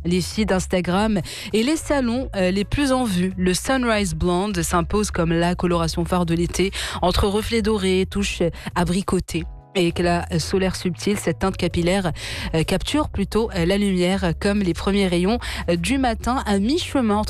Les feeds Instagram et les salons les plus en vue. Le Sunrise Blonde s'impose comme la coloration phare de l'été, entre reflets dorés et touches abricotées. Et éclat solaire subtil, cette teinte capillaire capture plutôt la lumière comme les premiers rayons du matin à mi-chemin